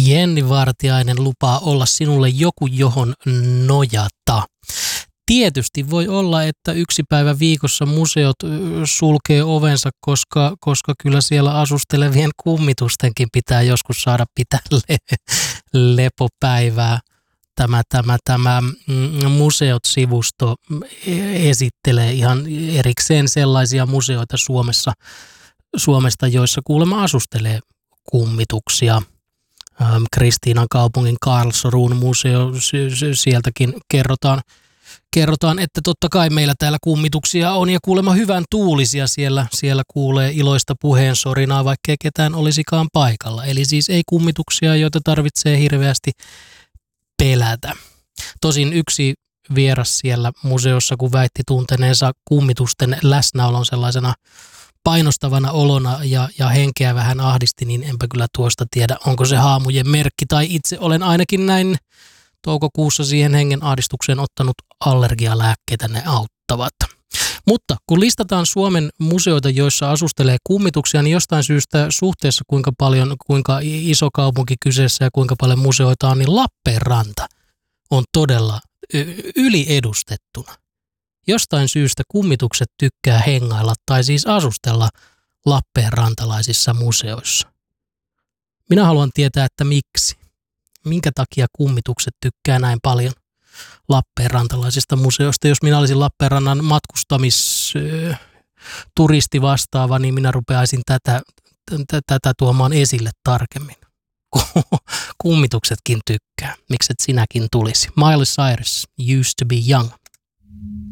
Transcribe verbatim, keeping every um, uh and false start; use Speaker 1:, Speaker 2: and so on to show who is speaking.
Speaker 1: Jenni Vartiainen lupaa olla sinulle joku, johon nojata. Tietysti voi olla, että yksi päivä viikossa museot sulkee ovensa, koska, koska kyllä siellä asustelevien kummitustenkin pitää joskus saada pitää le- lepopäivää. Tämä, tämä, tämä Museot-sivusto esittelee ihan erikseen sellaisia museoita Suomessa, Suomesta, joissa kuulemma asustelee kummituksia. Kristiinan kaupungin Karlsruun museo, sieltäkin kerrotaan, kerrotaan, että totta kai meillä täällä kummituksia on ja kuulemma hyvän tuulisia siellä, siellä kuulee iloista puheensorinaa, vaikkei ketään olisikaan paikalla. Eli siis ei kummituksia, joita tarvitsee hirveästi pelätä. Tosin yksi vieras siellä museossa, kun väitti tunteneensa kummitusten läsnäolon sellaisena painostavana olona ja, ja henkeä vähän ahdisti, niin enpä kyllä tuosta tiedä, onko se haamujen merkki, tai itse olen ainakin näin toukokuussa siihen hengen ahdistukseen ottanut allergialääkkeitä, ne auttavat. Mutta kun listataan Suomen museoita, joissa asustelee kummituksia, niin jostain syystä suhteessa kuinka paljon, kuinka iso kaupunki kyseessä ja kuinka paljon museoita on, niin Lappeenranta on todella yliedustettuna. Jostain syystä kummitukset tykkää hengailla tai siis asustella lappeenrantalaisissa museoissa. Minä haluan tietää, että miksi. Minkä takia kummitukset tykkää näin paljon lappeenrantalaisista museoista? Jos minä olisin Lappeenrannan matkustamisturisti vastaava, niin minä rupeaisin tätä, t- tätä tuomaan esille tarkemmin. Kummituksetkin tykkää. Mikset sinäkin tulisi? Miley Cyrus, Used to be Young.